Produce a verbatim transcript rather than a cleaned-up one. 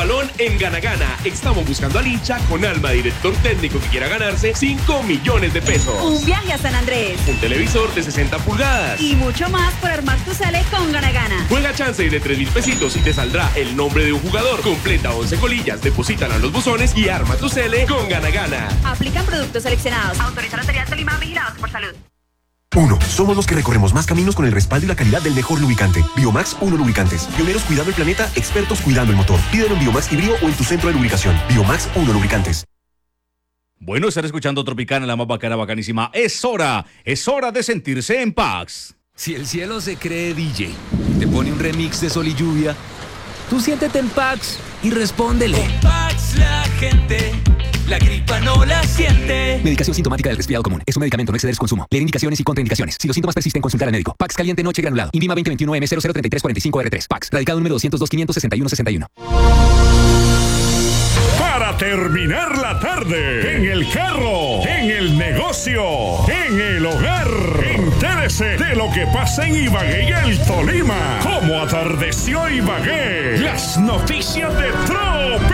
balón en Gana Gana. Estamos buscando al hincha con alma de director técnico que quiera ganarse cinco millones de pesos. Un viaje a San Andrés. Un televisor de sesenta pulgadas. Y mucho más por armar tu sale con Gana Gana. Juega chance de tres mil pesitos y te saldrá el nombre de un jugador. Completa once colillas, deposítala en los buzones y arma tu cele con Gana Gana. Aplican productos seleccionados. Autoriza Lotería Tolima, vigilados por salud. Uno, somos los que recorremos más caminos con el respaldo y la calidad del mejor lubricante. Biomax Uno Lubricantes. Pioneros cuidando el planeta, expertos cuidando el motor. Pídelo en Biomax y Brío o en tu centro de lubricación. Biomax Uno Lubricantes. Bueno, estar escuchando Tropicana, la más bacana, bacanísima. Es hora, es hora de sentirse en Pax. Si el cielo se cree D J, te pone un remix de Sol y Lluvia, tú siéntete en Pax y respóndele. En Pax la gente, la gripa no la siente. Medicación sintomática del resfriado común. Es un medicamento, no exceder su consumo. Leer indicaciones y contraindicaciones. Si los síntomas persisten, consultar al médico. Pax caliente noche granulado. Invima veinte veintiuno M cero cero treinta y tres cuarenta y cinco R tres. Pax. Radicado número doscientos dos, quinientos sesenta y uno sesenta y uno. Para terminar la tarde, en el carro, en el negocio, en el hogar, entérese de lo que pasa en Ibagué y el Tolima. Cómo atardeció Ibagué. Las noticias de Trop.